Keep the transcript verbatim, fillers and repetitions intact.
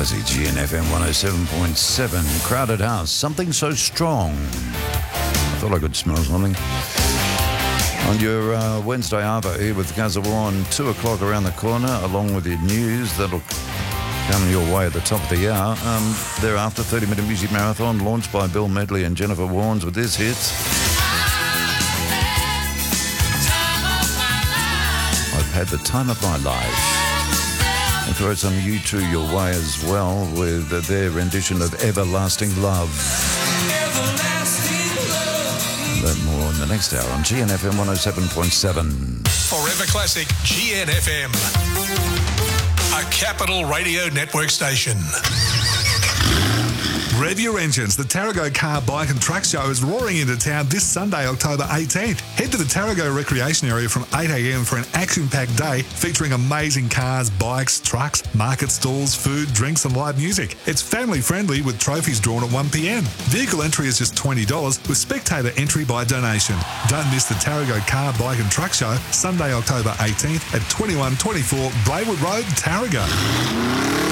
Classic G N F M one oh seven point seven. Crowded House. Something so strong. I thought I could smell something. On your uh, Wednesday Arvo here with Gazawan, two o'clock around the corner, along with your news. That'll come your way at the top of the hour. Um, thereafter, thirty-minute music marathon launched by Bill Medley and Jennifer Warnes with this hit. I've had the time of my life. And throw some U two your way as well with uh, their rendition of Everlasting Love. Everlasting love. That more in the next hour on G N F M one oh seven point seven. Forever Classic G N F M. A Capital Radio Network station. Rev your engines. The Tarago Car, Bike and Truck Show is roaring into town this Sunday, October eighteenth. Head to the Tarago Recreation Area from eight a.m. for an action-packed day featuring amazing cars, bikes, trucks, market stalls, food, drinks and live music. It's family-friendly with trophies drawn at one p.m. Vehicle entry is just twenty dollars with spectator entry by donation. Don't miss the Tarago Car, Bike and Truck Show, Sunday, October eighteenth at twenty-one twenty-four Braewood Road, Tarago.